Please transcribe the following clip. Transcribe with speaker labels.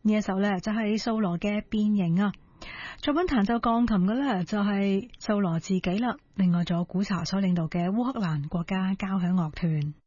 Speaker 1: 呢一首呢，就係掃羅嘅變形啊。作品彈奏鋼琴嘅呢，就係掃羅自己啦，另外仲有古查所領導嘅烏克蘭國家交響樂團。